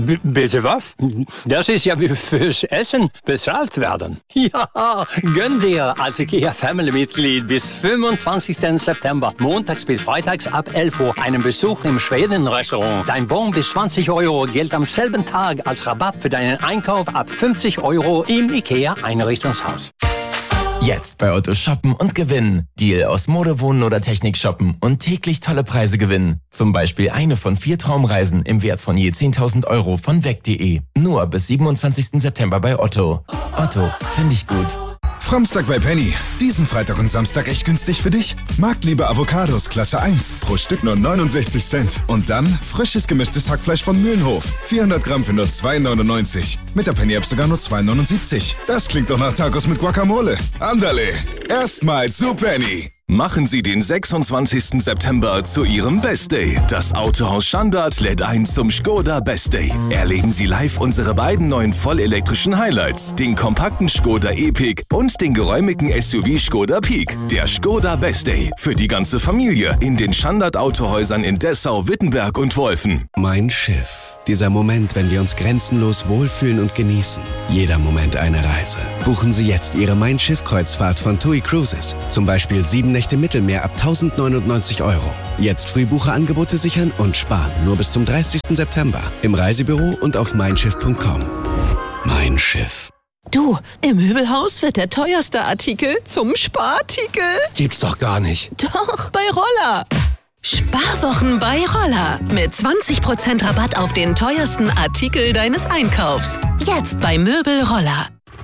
Bitte was? Das ist ja wie fürs Essen bezahlt werden. Ja, gönn dir als IKEA-Family-Mitglied bis 25. September, montags bis freitags ab 11 Uhr, einen Besuch im Schweden-Restaurant. Dein Bon bis 20 Euro gilt am selben Tag als Rabatt für deinen Einkauf ab 50 Euro im IKEA-Einrichtungshaus. Jetzt bei Otto shoppen und gewinnen. Deal aus Mode, Wohnen oder Technik shoppen und täglich tolle Preise gewinnen. Zum Beispiel eine von 4 Traumreisen im Wert von je 10.000 Euro von weg.de. Nur bis 27. September bei Otto. Otto, finde ich gut. Framstag bei Penny. Diesen Freitag und Samstag echt günstig für dich? Marktliebe Avocados Klasse 1. Pro Stück nur 69 Cent. Und dann frisches gemischtes Hackfleisch von Mühlenhof. 400 Gramm für nur 2,99. Mit der Penny-App sogar nur 2,79. Das klingt doch nach Tacos mit Guacamole. Andale. Erstmal zu Penny. Machen Sie den 26. September zu Ihrem Best Day. Das Autohaus Schandart lädt ein zum Skoda Best Day. Erleben Sie live unsere beiden neuen vollelektrischen Highlights, den kompakten Skoda Epic und den geräumigen SUV Skoda Peak. Der Skoda Best Day für die ganze Familie in den Schandart Autohäusern in Dessau, Wittenberg und Wolfen. Mein Schiff. Dieser Moment, wenn wir uns grenzenlos wohlfühlen und genießen. Jeder Moment eine Reise. Buchen Sie jetzt Ihre Mein Schiff-Kreuzfahrt von TUI Cruises. Zum Beispiel 7 Nächte Mittelmeer ab 1.099 €. Jetzt Frühbucherangebote sichern und sparen. Nur bis zum 30. September. Im Reisebüro und auf meinschiff.com. Mein Schiff. Du, im Möbelhaus wird der teuerste Artikel zum Sparartikel. Gibt's doch gar nicht. Doch, bei Roller. Sparwochen bei Roller. Mit 20% Rabatt auf den teuersten Artikel deines Einkaufs. Jetzt bei Möbel Roller.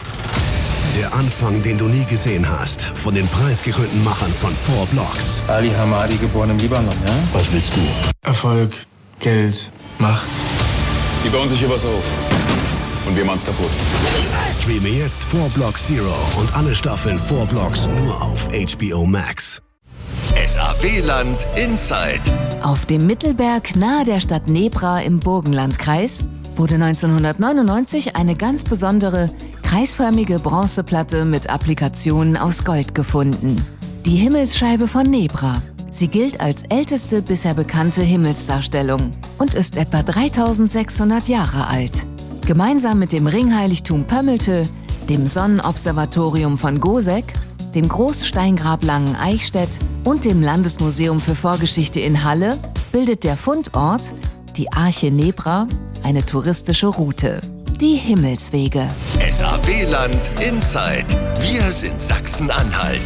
Der Anfang, den du nie gesehen hast. Von den preisgekrönten Machern von 4 Blocks. Ali Hamadi, geboren im Libanon, ja? Was willst du? Erfolg, Geld, Macht. Die bauen sich hier was auf. Und wir machen's kaputt. Streame jetzt 4 Blocks Zero und alle Staffeln 4 Blocks nur auf HBO Max. SAW-Land Inside. Auf dem Mittelberg nahe der Stadt Nebra im Burgenlandkreis wurde 1999 eine ganz besondere, kreisförmige Bronzeplatte mit Applikationen aus Gold gefunden. Die Himmelsscheibe von Nebra. Sie gilt als älteste bisher bekannte Himmelsdarstellung und ist etwa 3600 Jahre alt. Gemeinsam mit dem Ringheiligtum Pömmelte, dem Sonnenobservatorium von Goseck, dem Großsteingrab Langen-Eichstätt und dem Landesmuseum für Vorgeschichte in Halle bildet der Fundort, die Arche Nebra, eine touristische Route. Die Himmelswege. SAW-Land Inside. Wir sind Sachsen-Anhalt.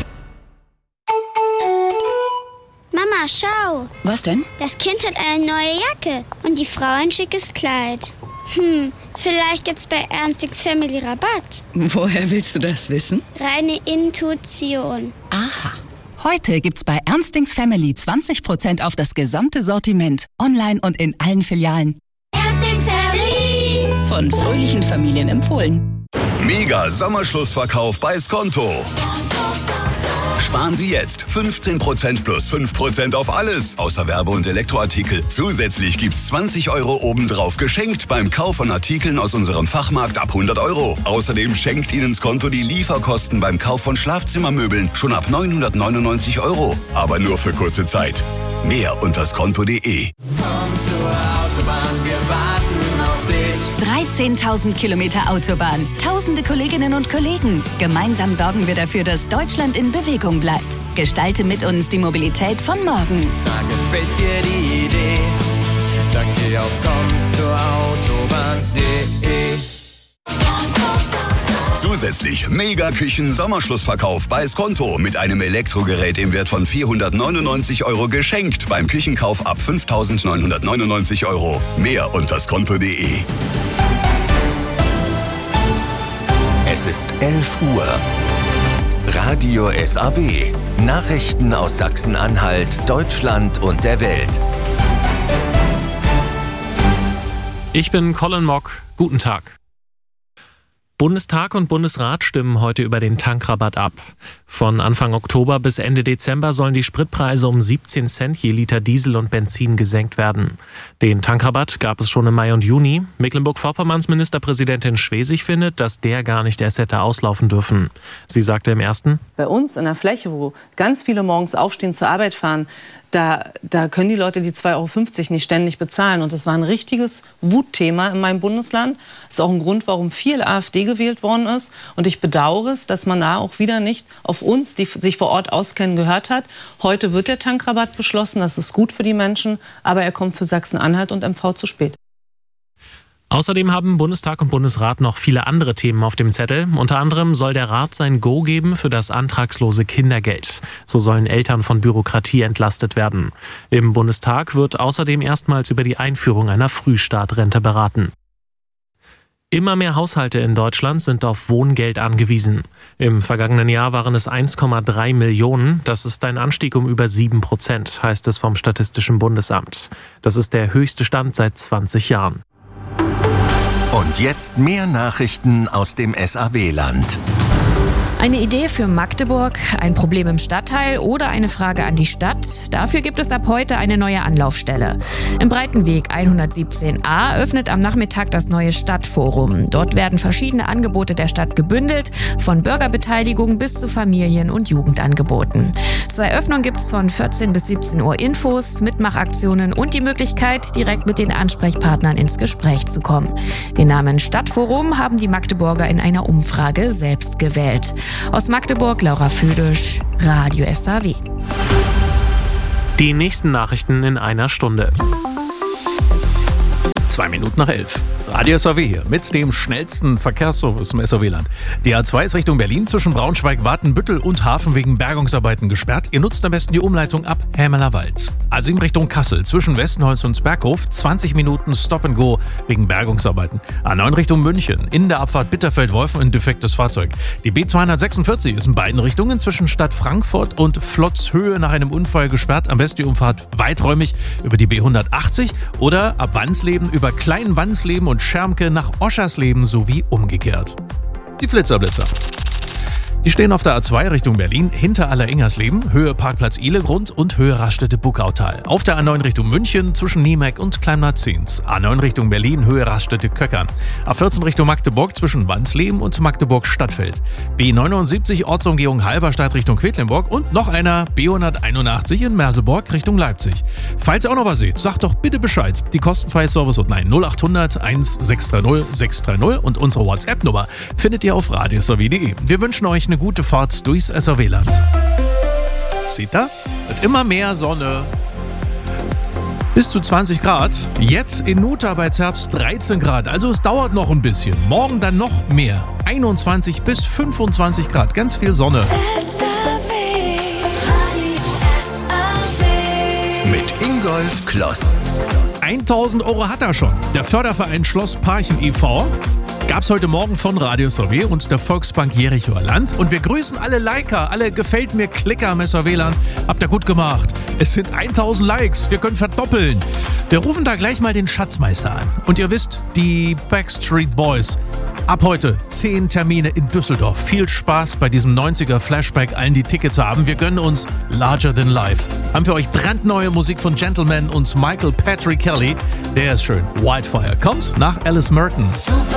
Mama, schau. Was denn? Das Kind hat eine neue Jacke und die Frau ein schickes Kleid. Vielleicht gibt's bei Ernstings Family Rabatt. Woher willst du das wissen? Reine Intuition. Aha. Heute gibt's bei Ernstings Family 20% auf das gesamte Sortiment. Online und in allen Filialen. Ernstings Family. Von fröhlichen Familien empfohlen. Mega Sommerschlussverkauf bei Skonto. Sparen Sie jetzt 15% plus 5% auf alles, außer Werbe- und Elektroartikel. Zusätzlich gibt's 20 € obendrauf geschenkt beim Kauf von Artikeln aus unserem Fachmarkt ab 100 €. Außerdem schenkt Ihnen Skonto die Lieferkosten beim Kauf von Schlafzimmermöbeln schon ab 999 €. Aber nur für kurze Zeit. Mehr unter skonto.de. Komm zur Autobahn, wir warten auf dich. 13.000 Kilometer Autobahn, tausende Kolleginnen und Kollegen. Gemeinsam sorgen wir dafür, dass Deutschland in Bewegung bleibt. Gestalte mit uns die Mobilität von morgen. Da gefällt dir die Idee, dann geh auf kommzurautobahn.de. Zusätzlich Mega-Küchen-Sommerschlussverkauf bei Skonto mit einem Elektrogerät im Wert von 499 € geschenkt beim Küchenkauf ab 5.999 €. Mehr unter skonto.de. Es ist 11 Uhr. Radio SAW. Nachrichten aus Sachsen-Anhalt, Deutschland und der Welt. Ich bin Colin Mock. Guten Tag. Bundestag und Bundesrat stimmen heute über den Tankrabatt ab. Von Anfang Oktober bis Ende Dezember sollen die Spritpreise um 17 Cent je Liter Diesel und Benzin gesenkt werden. Den Tankrabatt gab es schon im Mai und Juni. Mecklenburg-Vorpommerns Ministerpräsidentin Schwesig findet, dass der gar nicht erst hätte auslaufen dürfen. Sie sagte im ersten: Bei uns in der Fläche, wo ganz viele morgens aufstehen, zur Arbeit fahren, da können die Leute die 2,50 € nicht ständig bezahlen. Und das war ein richtiges Wutthema in meinem Bundesland. Das ist auch ein Grund, warum viel AfD gewählt worden ist. Und ich bedauere es, dass man da auch wieder nicht auf uns, die sich vor Ort auskennen, gehört hat. Heute wird der Tankrabatt beschlossen. Das ist gut für die Menschen. Aber er kommt für Sachsen-Anhalt und MV zu spät. Außerdem haben Bundestag und Bundesrat noch viele andere Themen auf dem Zettel. Unter anderem soll der Rat sein Go geben für das antragslose Kindergeld. So sollen Eltern von Bürokratie entlastet werden. Im Bundestag wird außerdem erstmals über die Einführung einer Frühstartrente beraten. Immer mehr Haushalte in Deutschland sind auf Wohngeld angewiesen. Im vergangenen Jahr waren es 1,3 Millionen. Das ist ein Anstieg um über 7%, heißt es vom Statistischen Bundesamt. Das ist der höchste Stand seit 20 Jahren. Und jetzt mehr Nachrichten aus dem SAW-Land. Eine Idee für Magdeburg, ein Problem im Stadtteil oder eine Frage an die Stadt? Dafür gibt es ab heute eine neue Anlaufstelle. Im Breitenweg 117a öffnet am Nachmittag das neue Stadtforum. Dort werden verschiedene Angebote der Stadt gebündelt, von Bürgerbeteiligung bis zu Familien- und Jugendangeboten. Zur Eröffnung gibt es von 14 bis 17 Uhr Infos, Mitmachaktionen und die Möglichkeit, direkt mit den Ansprechpartnern ins Gespräch zu kommen. Den Namen Stadtforum haben die Magdeburger in einer Umfrage selbst gewählt. Aus Magdeburg, Laura Födisch, Radio SAW. Die nächsten Nachrichten in einer Stunde. 11:02. Radio SAW hier mit dem schnellsten Verkehrsservice im SAW-Land. Die A2 ist Richtung Berlin zwischen Braunschweig, Watenbüttel und Hafen wegen Bergungsarbeiten gesperrt. Ihr nutzt am besten die Umleitung ab Hämelerwald. A7 Richtung Kassel zwischen Westenholz und Berghof 20 Minuten Stop and Go wegen Bergungsarbeiten. A9 Richtung München in der Abfahrt Bitterfeld-Wolfen ein defektes Fahrzeug. Die B246 ist in beiden Richtungen zwischen Stadt Frankfurt und Flotzhöhe nach einem Unfall gesperrt. Am besten die Umfahrt weiträumig über die B180 oder ab Wansleben über Klein-Wansleben und Schermke nach Oschersleben sowie umgekehrt. Die Flitzerblitzer. Die stehen auf der A2 Richtung Berlin, hinter Aller-Ingersleben, Höhe Parkplatz Ihlegrund und Höhe Raststätte-Buckautal. Auf der A9 Richtung München zwischen Niemeck und Kleinmarzens. A9 Richtung Berlin, Höhe Raststätte-Köckern. A14 Richtung Magdeburg zwischen Wansleben und Magdeburg-Stadtfeld. B79 Ortsumgehung Halberstadt Richtung Quedlinburg und noch einer B181 in Merseburg Richtung Leipzig. Falls ihr auch noch was seht, sagt doch bitte Bescheid. Die kostenfreie Service-Hotline 0800 1630 630 und unsere WhatsApp-Nummer findet ihr auf radiosaw.de. Wir wünschen euch eine gute Fahrt durchs SAW-Land. Seht ihr? Wird immer mehr Sonne. Bis zu 20 Grad. Jetzt in Nuta bei Zerbst 13 Grad. Also es dauert noch ein bisschen. Morgen dann noch mehr. 21 bis 25 Grad. Ganz viel Sonne. Mit Ingolf Kloss. 1.000 € hat er schon. Der Förderverein Schloss Parchen e.V. gab's heute Morgen von Radio SAW und der Volksbank Jerichoer Land. Und wir grüßen alle Liker, alle Gefällt mir Klicker im SAW-Land. Habt ihr gut gemacht. Es sind 1.000 Likes, wir können verdoppeln. Wir rufen da gleich mal den Schatzmeister an. Und ihr wisst, die Backstreet Boys. Ab heute 10 Termine in Düsseldorf. Viel Spaß bei diesem 90er-Flashback, allen die Tickets haben. Wir gönnen uns Larger Than Life. Haben für euch brandneue Musik von Gentleman und Michael Patrick Kelly. Der ist schön. Wildfire kommt nach Alice Merton.